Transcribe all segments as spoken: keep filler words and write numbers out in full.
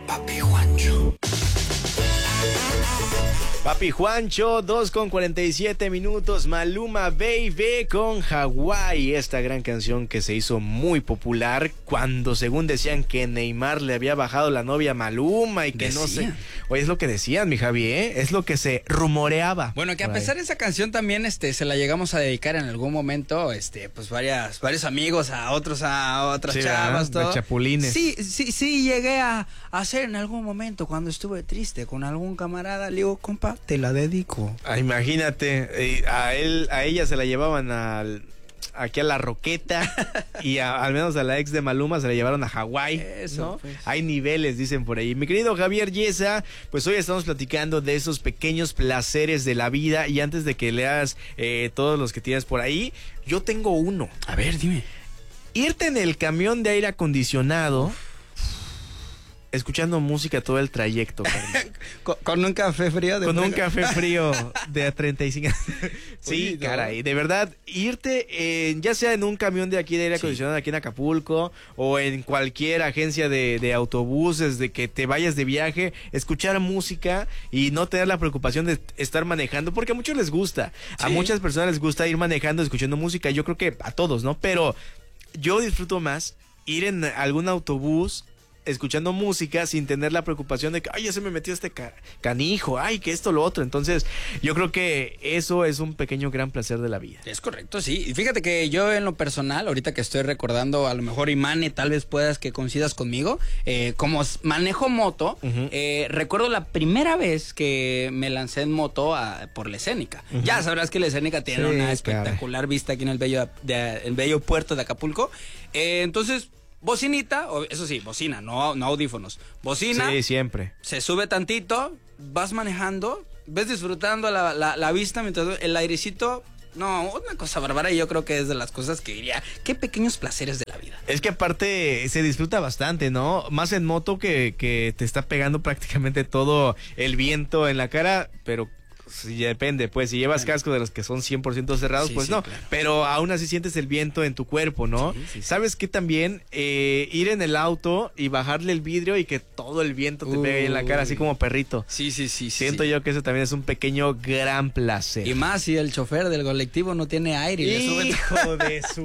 Papi Juancho. Papi Juancho, dos con cuarenta y siete minutos. Maluma Baby con Hawái. Esta gran canción que se hizo muy popular cuando según decían que Neymar le había bajado la novia a Maluma y que Decía. no sé. Oye, es lo que decían, mi Javi, ¿eh? Es lo que se rumoreaba. Bueno, que a pesar de esa canción también este, se la llegamos a dedicar en algún momento, este, pues varias, varios amigos, a otros, a otras Sí, chavas, ¿verdad? todo. De chapulines. Sí, sí, sí, llegué a hacer en algún momento cuando estuve triste con algún camarada. Le digo, compa, te la dedico. Ah, imagínate, eh, a él, a ella se la llevaban al, aquí a La Roqueta y a, al menos a la ex de Maluma se la llevaron a Hawái. Eso, ¿no? pues. Hay niveles, dicen por ahí. Mi querido Javier Yesa, pues hoy estamos platicando de esos pequeños placeres de la vida y antes de que leas eh, todos los que tienes por ahí, yo tengo uno. A ver, dime. Irte en el camión de aire acondicionado escuchando música todo el trayecto, carnal. ¿Con, con un café frío? De Con un frega? café frío de a treinta y cinco. Sí, Oye, no. caray, de verdad, irte eh, ya sea en un camión de aquí de aire Sí. acondicionado aquí en Acapulco o en cualquier agencia de, de autobuses, de que te vayas de viaje, escuchar música y no tener la preocupación de estar manejando, porque a muchos les gusta, a Sí. muchas personas les gusta ir manejando, escuchando música, yo creo que a todos, ¿no? Pero yo disfruto más ir en algún autobús escuchando música sin tener la preocupación de que, ay, ya se me metió este ca- canijo, ay, que esto, lo otro. Entonces, yo creo que eso es un pequeño gran placer de la vida. Es correcto, sí. Y fíjate que yo en lo personal, ahorita que estoy recordando, a lo mejor Imane, tal vez puedas que coincidas conmigo, eh, como s- manejo moto, Ujú. eh, recuerdo la primera vez que me lancé en moto a- por la Escénica. Ujú. Ya sabrás que la Escénica tiene Sí, una caray. espectacular vista aquí en el bello, de- el bello puerto de Acapulco. Eh, entonces, bocinita, o- eso sí, bocina, no, no audífonos. Bocina, Sí, siempre. se sube tantito, vas manejando, ves disfrutando la, la, la vista mientras el airecito. No, una cosa bárbara y yo creo que es de las cosas que diría, qué pequeños placeres de la vida. Es que aparte se disfruta bastante, ¿no? Más en moto que, que te está pegando prácticamente todo el viento en la cara, pero sí, depende, pues si llevas casco de los que son cien por ciento cerrados, Sí, pues sí, no, claro. pero aún así sientes el viento en tu cuerpo, ¿no? Sí, sí, sí. ¿Sabes qué también? Eh, ir en el auto y bajarle el vidrio y que todo el viento te pegue en la cara, así Uy. como perrito. Sí, sí, sí. sí Siento sí. yo que eso también es un pequeño gran placer. Y más si el chofer del colectivo no tiene aire y le sube. Hijo de su...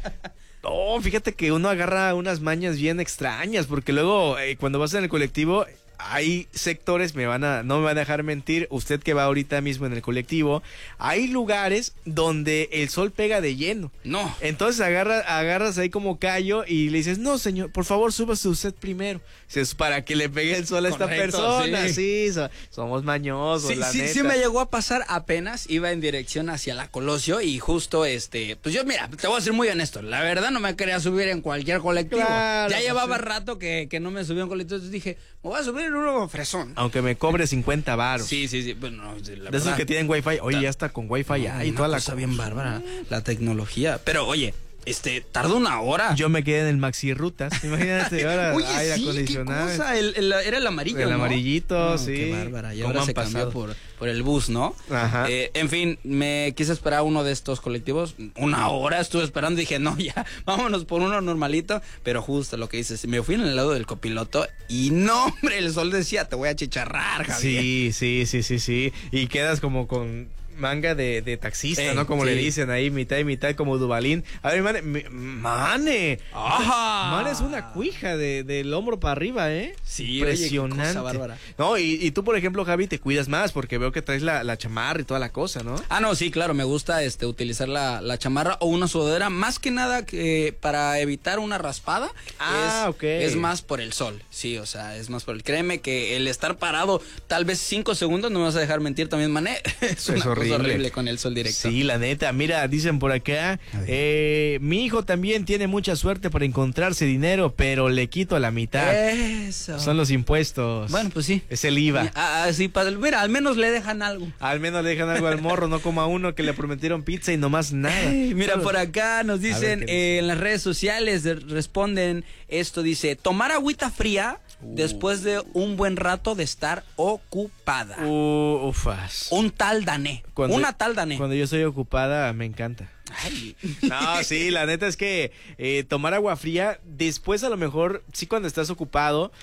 No, fíjate que uno agarra unas mañas bien extrañas, porque luego eh, cuando vas en el colectivo hay sectores, me van a, no me van a dejar mentir, usted que va ahorita mismo en el colectivo, hay lugares donde el sol pega de lleno. No. Entonces agarra, agarras ahí como callo y le dices, no señor, por favor súbase usted primero. Dices, para que le pegue el sol a esta Correcto, persona. sí. Sí, so- somos mañosos, Sí, la sí, neta. sí me llegó a pasar apenas, iba en dirección hacia la Colosio y justo este, pues yo mira, te voy a ser muy honesto, la verdad no me quería subir en cualquier colectivo. Claro, ya pues, llevaba sí. rato que, que no me subía en colectivo, entonces dije, me voy a subir en uno fresón. Aunque me cobre cincuenta varos. Sí, sí, sí, bueno, no, sí, la De esos verdad. que tienen wifi, oye, ya está con wifi ya y Una toda la cosa cosa. bien bárbara, la tecnología. Pero oye, este, tardó una hora. Yo me quedé en el Maxi Rutas, imagínate, ahora Oye, aire sí, qué acondicionado. cosa, el, el- era el amarillo, El ¿no? amarillito, No, sí. Qué bárbara, y ¿Cómo ahora han se cambió pasado? por, por el bus, ¿no? Ajá. Eh, en fin, me quise esperar a uno de estos colectivos, una hora estuve esperando y dije, no, ya, vámonos por uno normalito, pero justo lo que dices, me fui en el lado del copiloto y no, hombre, el sol decía, te voy a chicharrar, Javier. Sí, sí, sí, sí, sí. Y quedas como con manga de, de taxista, Ey, ¿no? Como sí. le dicen ahí, mitad y mitad, como Dubalín. A ver, Mane, mi- Mane. ¡Ajá! Mane es una cuija de, del hombro para arriba, ¿eh? Sí, impresionante. oye, qué cosa bárbara. No, y, y tú, por ejemplo, Javi, te cuidas más porque veo que traes la, la chamarra y toda la cosa, ¿no? Ah, no, sí, claro, me gusta este utilizar la, la chamarra o una sudadera, más que nada que para evitar una raspada. Ah, es, ok. es más por el sol, sí, o sea, es más por el... Créeme que el estar parado tal vez cinco segundos, no me vas a dejar mentir también, Mané, es una Es horrible. cosa horrible con el sol directo. Sí, la neta. Mira, dicen por acá, A ver. eh, mi hijo también tiene mucha suerte para encontrarse dinero, pero le quito la mitad. Eso. Son los impuestos. Bueno, pues sí. Es el I V A. Ah, ah, sí, pa- mira, al menos le dejan algo. Al menos le dejan algo al morro, no como a uno que le prometieron pizza y nomás nada. Mira, Solo- por acá nos A ver, dicen ¿qué dice? eh, en las redes sociales, de- responden esto, dice, tomar agüita fría Uh. después de un buen rato de estar ocupada. Uh, ufas. Un tal dané. Cuando- Una tal dané. Cuando yo estoy ocupada, me encanta. Ay. No, sí, la neta es que eh, tomar agua fría, después a lo mejor, sí cuando estás ocupado,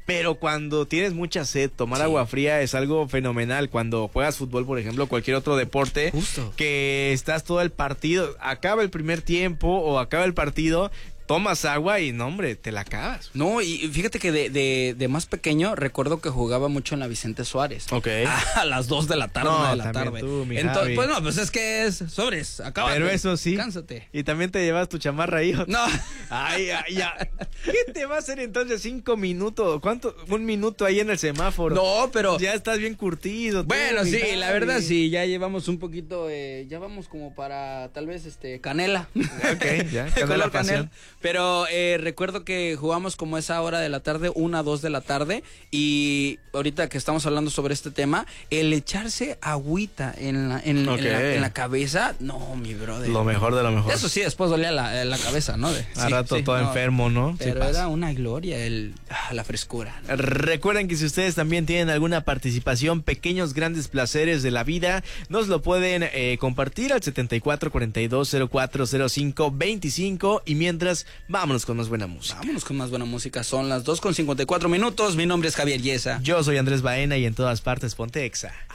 Pero cuando tienes mucha sed, tomar Sí. agua fría es algo fenomenal. Cuando juegas fútbol, por ejemplo, cualquier otro deporte, Justo. que estás todo el partido, acaba el primer tiempo o acaba el partido, tomas agua y no, hombre, te la acabas. No, y fíjate que de, de, de más pequeño recuerdo que jugaba mucho en la Vicente Suárez. Ok. A las dos de la tarde, No, una de la también tarde. tú, mi Entonces, Javi. pues no, pues es que es sobres, acábate. Pero eso sí. Cánsate. Y también te llevas tu chamarra ahí. ¿o? No. Ay, ay, ya. ¿Qué te va a hacer entonces cinco minutos? ¿Cuánto? Un minuto ahí en el semáforo. No, pero Ya estás bien curtido. tú, bueno, mi sí, Javi. la verdad sí, ya llevamos un poquito, eh, ya vamos como para tal vez este canela. Ok, ya, Color canela pasión. canela. Pero eh, recuerdo que jugamos como esa hora de la tarde, una, dos de la tarde, y ahorita que estamos hablando sobre este tema, el echarse agüita en la, en, Ok. en la, en la cabeza, no, mi brother. Lo mejor de lo mejor. Eso sí, después dolía la, la cabeza, ¿no? De, A sí, rato sí, todo no. enfermo, ¿no? Sí Pero pasa. era una gloria el, ah, la frescura. ¿no? Recuerden que si ustedes también tienen alguna participación, pequeños, grandes placeres de la vida, nos lo pueden eh, compartir al setenta y cuatro cuarenta y dos cero cuatro cero cinco veinticinco. Y mientras, vámonos con más buena música. Vámonos con más buena música. Son las dos con cincuenta y cuatro minutos. Mi nombre es Javier Yesa. Yo soy Andrés Baena y en todas partes ponte Exa.